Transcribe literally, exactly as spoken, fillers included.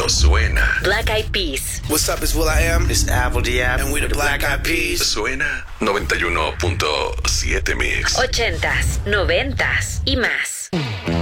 Esto suena. Black Eyed Peas. What's up, it's Will I Am. It's Apple Diab. And we the Black Eyed Peas. Suena noventa y uno punto siete Mix. Ochentas, noventas y más.